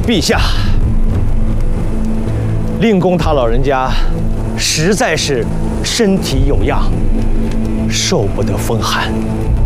陛下，令公他老人家实在是身体有恙，受不得风寒，